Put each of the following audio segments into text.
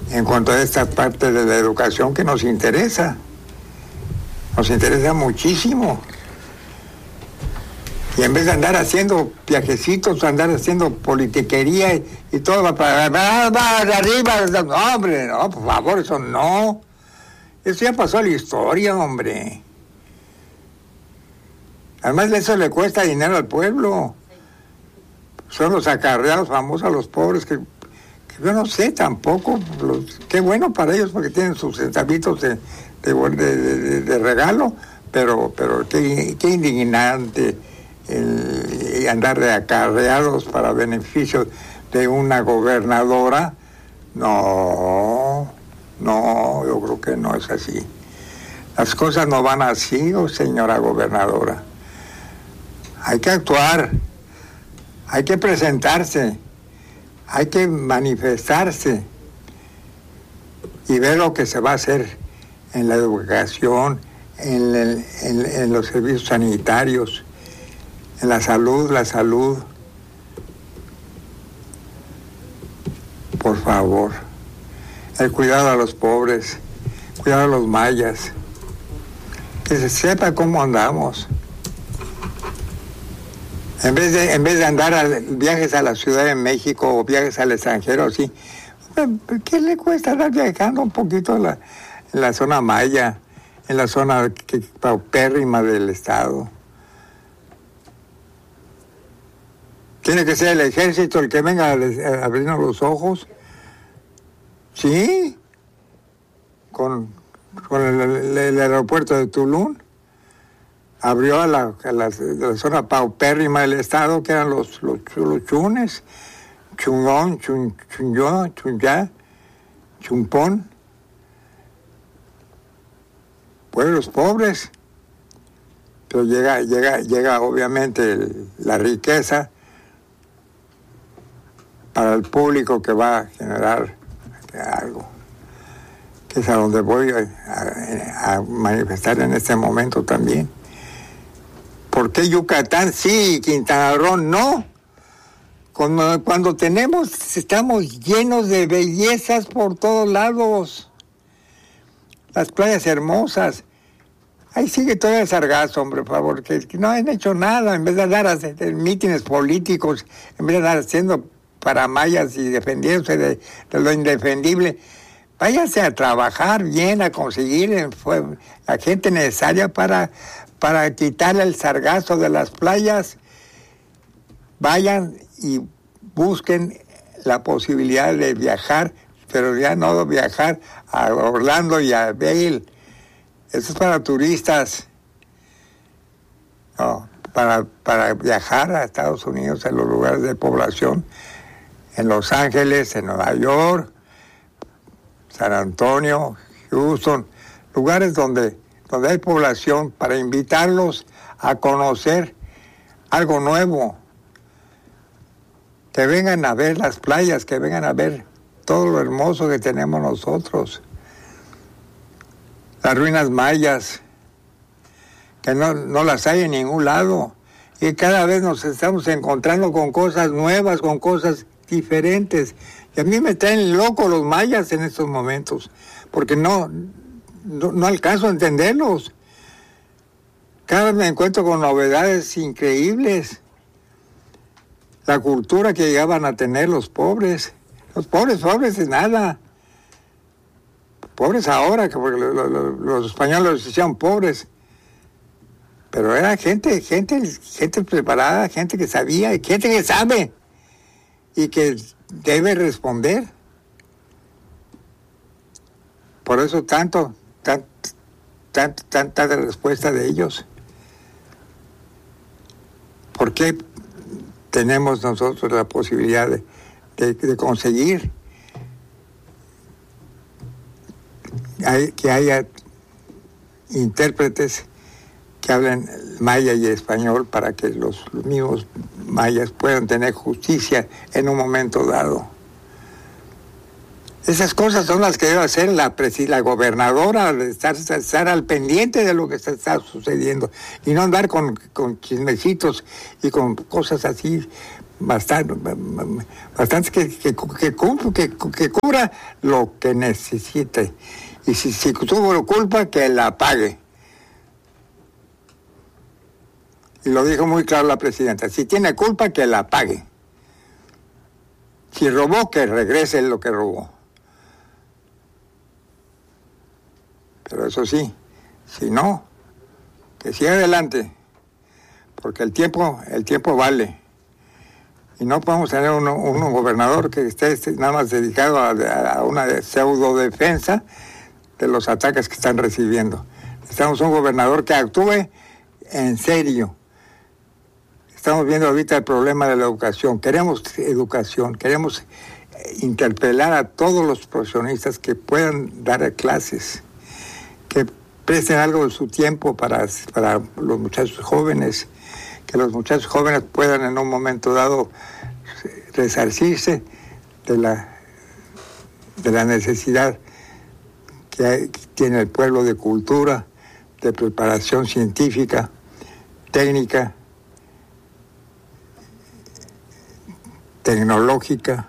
en cuanto a esta parte de la educación que nos interesa muchísimo. Y en vez de andar haciendo viajecitos, andar haciendo politiquería y todo para arriba, no, hombre, no, por favor, eso no. Eso ya pasó a la historia, hombre. Además, eso le cuesta dinero al pueblo. Son los acarreados famosos a los pobres que yo no sé tampoco. Qué bueno para ellos porque tienen sus centavitos de regalo, pero qué indignante andar de acarreados para beneficio de una gobernadora. No, yo creo que no es así. Las cosas no van así, señora gobernadora. Hay que actuar, hay que presentarse, hay que manifestarse y ver lo que se va a hacer en la educación, en los servicios sanitarios, en la salud. Por favor, el cuidado a los pobres, cuidado a los mayas, que se sepa cómo andamos. En vez de andar viajes a la Ciudad de México o viajes al extranjero, sí, ¿qué le cuesta andar viajando un poquito en la zona maya, en la zona paupérrima del estado? ¿Tiene que ser el ejército el que venga a abrirnos los ojos? Sí, con el aeropuerto de Tulum. Abrió a la zona paupérrima del estado, que eran los chunes, Chungón, Chunyó, Chunyá, Chumpón, pueblos pobres. Pero llega obviamente la riqueza para el público que va a generar algo, que es a donde voy a manifestar en este momento también. ¿Por qué Yucatán sí y Quintana Roo no? Cuando estamos llenos de bellezas por todos lados. Las playas hermosas. Ahí sigue todo el sargazo, hombre, por favor, que no han hecho nada. En vez de andar haciendo mítines políticos, en vez de andar haciendo paramayas y defendiéndose de lo indefendible, váyanse a trabajar bien, a conseguir la gente necesaria para quitarle el sargazo de las playas. Vayan y busquen la posibilidad de viajar, pero ya no viajar a Orlando y a Vail. Eso es para turistas. No, para viajar a Estados Unidos, en los lugares de población, en Los Ángeles, en Nueva York, San Antonio, Houston, lugares donde hay población, para invitarlos a conocer algo nuevo. Que vengan a ver las playas, que vengan a ver todo lo hermoso que tenemos nosotros. Las ruinas mayas, que no las hay en ningún lado. Y cada vez nos estamos encontrando con cosas nuevas, con cosas diferentes. Y a mí me traen loco los mayas en estos momentos, porque no alcanzo a entenderlos. Cada vez me encuentro con novedades increíbles. La cultura que llegaban a tener los pobres. Los pobres es nada. Pobres ahora, que porque los españoles los hicieron pobres. Pero era gente preparada, gente que sabía, gente que sabe y que debe responder. Por eso tanta respuesta de ellos. ¿Por qué tenemos nosotros la posibilidad de conseguir que haya intérpretes que hablen maya y español para que los mismos mayas puedan tener justicia en un momento dado? Esas cosas son las que debe hacer la gobernadora, estar al pendiente de lo que está sucediendo y no andar con chismecitos y con cosas así bastante que cubra lo que necesite. Y si tuvo culpa, que la pague. Y lo dijo muy claro la presidenta. Si tiene culpa, que la pague. Si robó, que regrese lo que robó. Pero eso sí, si no, que siga adelante. Porque el tiempo vale. Y no podemos tener un gobernador que esté nada más dedicado a una pseudo defensa de los ataques que están recibiendo. Necesitamos un gobernador que actúe en serio. Estamos viendo ahorita el problema de la educación. Queremos educación, queremos interpelar a todos los profesionistas que puedan dar clases, que presten algo de su tiempo para los muchachos jóvenes, que los muchachos jóvenes puedan en un momento dado resarcirse de la necesidad que tiene el pueblo de cultura, de preparación científica, técnica, tecnológica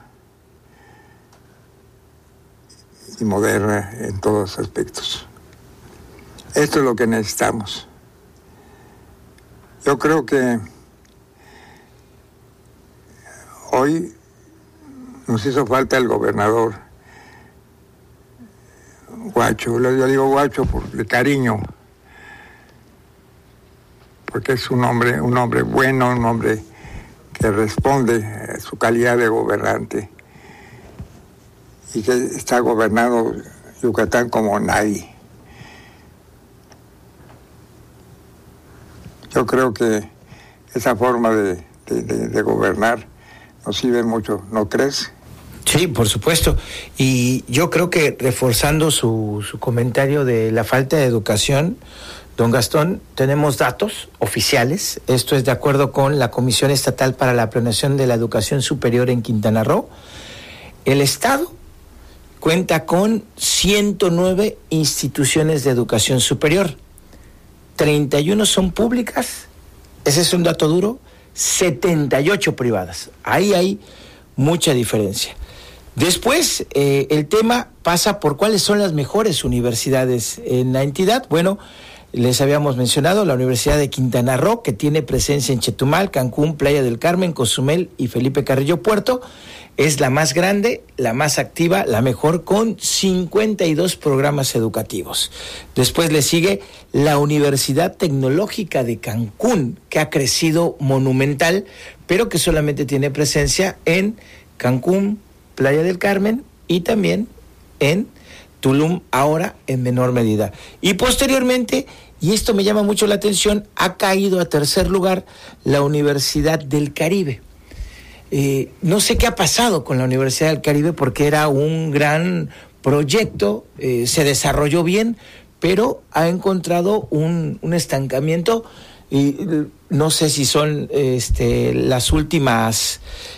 y moderna en todos los aspectos. Esto es lo que necesitamos. Yo creo que hoy nos hizo falta el gobernador Guacho. Yo digo Guacho de cariño, porque es un hombre bueno, un hombre que responde a su calidad de gobernante y que está gobernando Yucatán como nadie. Yo creo que esa forma de gobernar nos sirve mucho, ¿no crees? Sí, por supuesto. Y yo creo que reforzando su comentario de la falta de educación, don Gastón, tenemos datos oficiales. Esto es de acuerdo con la Comisión Estatal para la Planeación de la Educación Superior en Quintana Roo. El Estado cuenta con 109 instituciones de educación superior. 31 son públicas, ese es un dato duro, 78 privadas. Ahí hay mucha diferencia. Después, el tema pasa por cuáles son las mejores universidades en la entidad. Bueno, les habíamos mencionado la Universidad de Quintana Roo, que tiene presencia en Chetumal, Cancún, Playa del Carmen, Cozumel y Felipe Carrillo Puerto. Es la más grande, la más activa, la mejor, con 52 programas educativos. Después le sigue la Universidad Tecnológica de Cancún, que ha crecido monumental, pero que solamente tiene presencia en Cancún, Playa del Carmen y también en Tulum, ahora en menor medida. Y posteriormente, y esto me llama mucho la atención, ha caído a tercer lugar la Universidad del Caribe. No sé qué ha pasado con la Universidad del Caribe, porque era un gran proyecto, se desarrolló bien, pero ha encontrado un estancamiento, y no sé si son las últimas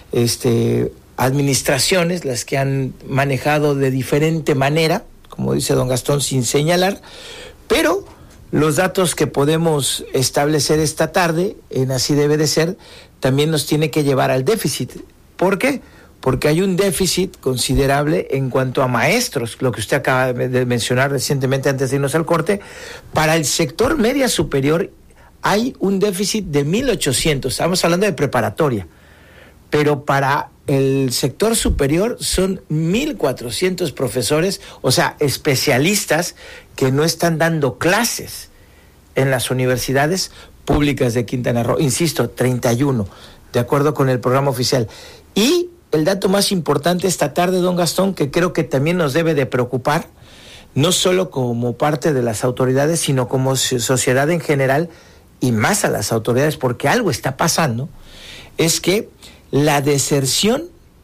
administraciones las que han manejado de diferente manera, como dice don Gastón, sin señalar, pero los datos que podemos establecer esta tarde, en Así Debe de Ser, también nos tiene que llevar al déficit. ¿Por qué? Porque hay un déficit considerable en cuanto a maestros, lo que usted acaba de mencionar recientemente antes de irnos al corte. Para el sector media superior hay un déficit de 1,800, estamos hablando de preparatoria, pero para el sector superior son 1,400 profesores, o sea, especialistas que no están dando clases en las universidades públicas de Quintana Roo. Insisto, 31, de acuerdo con el programa oficial. Y el dato más importante esta tarde, don Gastón, que creo que también nos debe de preocupar, no solo como parte de las autoridades, sino como sociedad en general, y más a las autoridades, porque algo está pasando, es que la deserción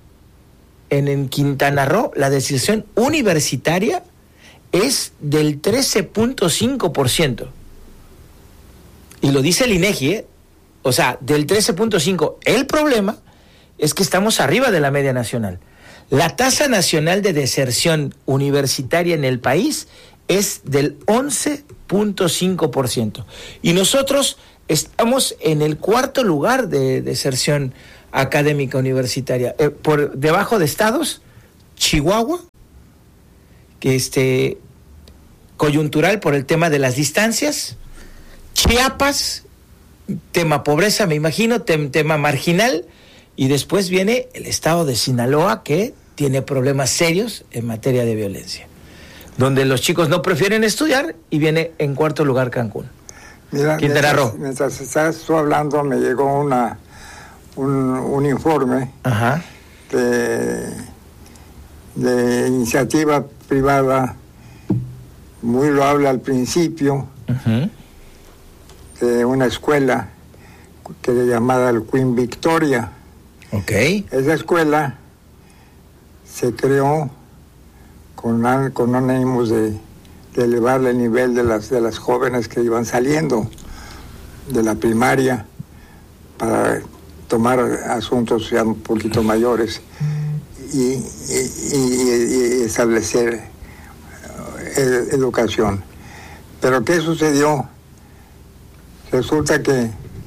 en Quintana Roo, la deserción universitaria, es del 13.5%. Y lo dice el INEGI, o sea, del 13.5%. El problema es que estamos arriba de la media nacional. La tasa nacional de deserción universitaria en el país es del 11.5%. Y nosotros estamos en el cuarto lugar de deserción académica universitaria. Por debajo de estados, Chihuahua, que coyuntural por el tema de las distancias, Chiapas, tema pobreza, me imagino, tema marginal, y después viene el estado de Sinaloa, que tiene problemas serios en materia de violencia, donde los chicos no prefieren estudiar, y viene en cuarto lugar Cancún. Mira, mientras estás tú hablando, me llegó un informe de iniciativa privada, muy loable al principio, de una escuela que se llamaba el Queen Victoria. Okay. Esa escuela se creó con ánimos de elevar el nivel de las jóvenes que iban saliendo de la primaria para tomar asuntos ya un poquito mayores y establecer educación. Pero ¿qué sucedió? Resulta que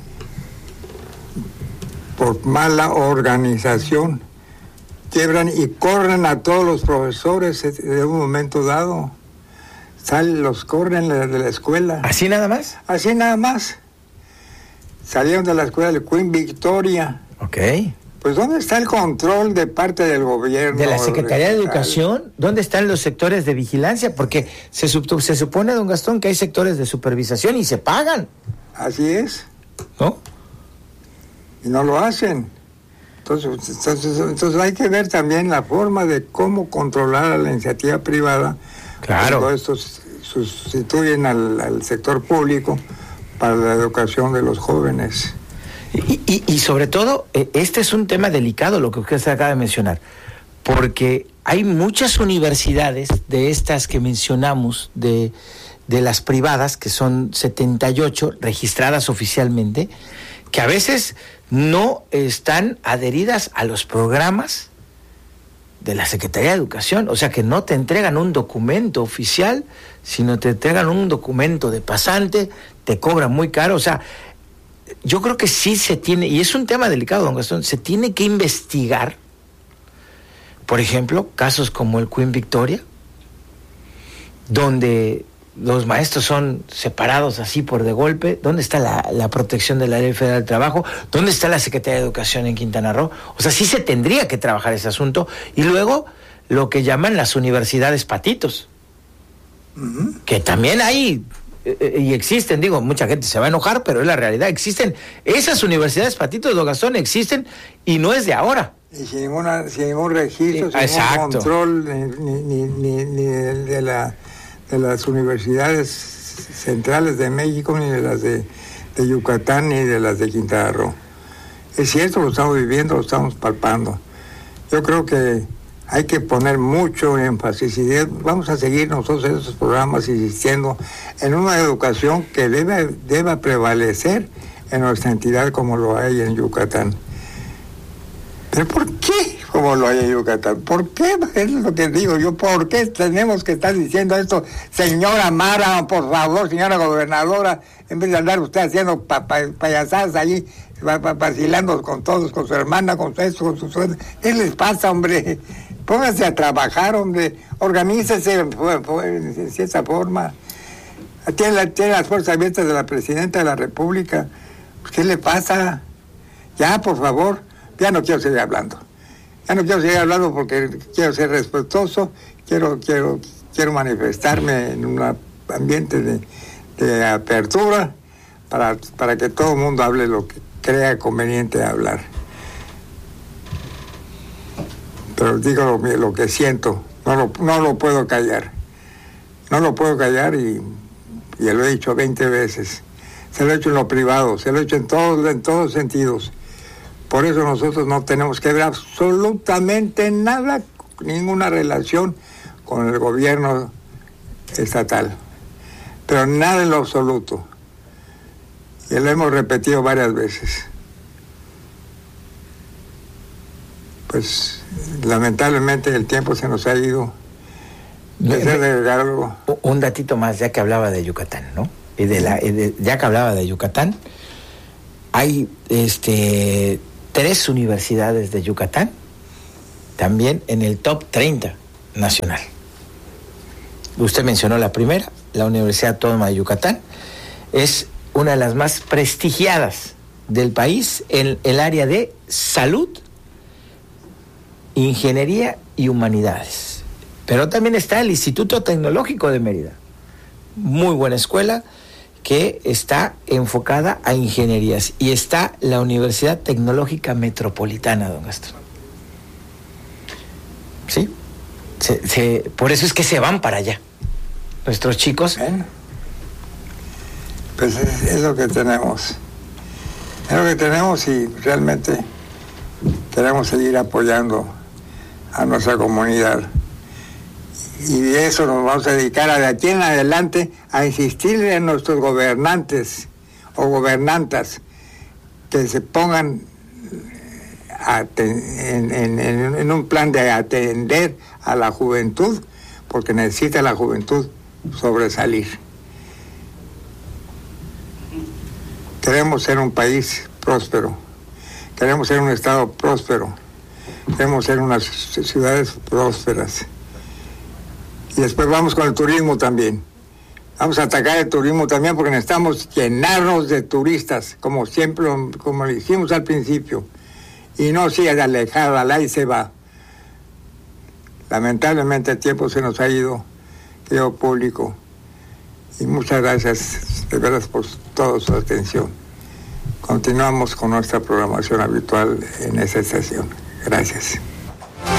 por mala organización quiebran y corren a todos los profesores de un momento dado. Los corren de la escuela. ¿Así nada más? Así nada más. Salieron de la escuela del Queen Victoria. Ok. Pues ¿dónde está el control de parte del gobierno? ¿De la Secretaría de Educación? ¿Dónde están los sectores de vigilancia? Porque se supone, don Gastón, que hay sectores de supervisación y se pagan. Así es. ¿No? Y no lo hacen. Entonces hay que ver también la forma de cómo controlar a la iniciativa privada. Claro. Todo esto sustituyen al sector público para la educación de los jóvenes. Y sobre todo, este es un tema delicado, lo que usted acaba de mencionar, porque hay muchas universidades de estas que mencionamos, de las privadas, que son 78 registradas oficialmente, que a veces no están adheridas a los programas de la Secretaría de Educación, o sea que no te entregan un documento oficial, sino te entregan un documento de pasante, te cobran muy caro, o sea, yo creo que sí se tiene, y es un tema delicado, don Gastón, se tiene que investigar, por ejemplo, casos como el Queen Victoria, donde los maestros son separados así por de golpe. ¿Dónde está la protección de la Ley Federal del Trabajo? ¿Dónde está la Secretaría de Educación en Quintana Roo? O sea, sí se tendría que trabajar ese asunto. Y luego, lo que llaman las universidades patitos, que también hay y existen, digo, mucha gente se va a enojar, pero es la realidad, existen esas universidades patitos, don Gastón, existen, y no es de ahora. Y sin ningún registro, sin ningún control, ni de las universidades centrales de México, ni de las de Yucatán, ni de las de Quintana Roo. Es cierto, lo estamos viviendo, lo estamos palpando. Yo creo que hay que poner mucho énfasis y vamos a seguir nosotros en estos programas insistiendo en una educación que deba prevalecer en nuestra entidad como lo hay en Yucatán. ¿Pero por qué como lo hay en Yucatán? ¿Por qué? Es lo que digo yo. ¿Por qué tenemos que estar diciendo esto? Señora Mara, por favor, señora gobernadora, en vez de andar usted haciendo payasadas allí, vacilando con todos, con su hermana, con su suegra. ¿Qué les pasa, hombre? Pónganse a trabajar, hombre. Organícese de esa forma. Tiene las fuerzas abiertas de la Presidenta de la República. ¿Qué le pasa? Ya, por favor. Ya no quiero seguir hablando. Ya no quiero seguir hablando porque quiero ser respetuoso. Quiero manifestarme en un ambiente de apertura para que todo el mundo hable lo que crea conveniente hablar. Pero digo lo que siento, no lo puedo callar. No lo puedo callar y lo he dicho 20 veces. Se lo he hecho en lo privado, se lo he hecho en todos sentidos. Por eso nosotros no tenemos que ver absolutamente nada, ninguna relación con el gobierno estatal. Pero nada en lo absoluto. Y lo hemos repetido varias veces. Pues lamentablemente el tiempo se nos ha ido. Un datito más, ya que hablaba de Yucatán, ¿no? Ya que hablaba de Yucatán, hay 3 universidades de Yucatán, también en el top 30 nacional. Usted mencionó la primera, la Universidad Autónoma de Yucatán. Es una de las más prestigiadas del país en el área de salud, ingeniería y humanidades. Pero también está el Instituto Tecnológico de Mérida. Muy buena escuela que está enfocada a ingenierías. Y está la Universidad Tecnológica Metropolitana, don Gastón. ¿Sí? Por eso es que se van para allá nuestros chicos. Bueno, pues es lo que tenemos. Es lo que tenemos y realmente queremos seguir apoyando a nuestra comunidad. Y de eso nos vamos a dedicar de aquí en adelante a insistirle a nuestros gobernantes o gobernantas que se pongan en un plan de atender a la juventud, porque necesita la juventud sobresalir. Queremos ser un país próspero, queremos ser un estado próspero, queremos ser unas ciudades prósperas. Y después vamos con el turismo también. Vamos a atacar el turismo también porque necesitamos llenarnos de turistas, como siempre, como lo hicimos al principio. Y no siga de alejada, y se va. Lamentablemente el tiempo se nos ha ido, querido público. Y muchas gracias de veras por toda su atención. Continuamos con nuestra programación habitual en esta estación. Gracias.